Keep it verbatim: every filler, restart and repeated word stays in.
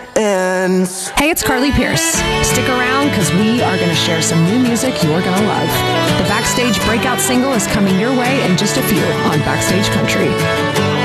ends. Hey, it's Carly Pierce. Stick around because we are going to share some new music you're going to love. The Backstage breakout single is coming your way in just a few on Backstage Country.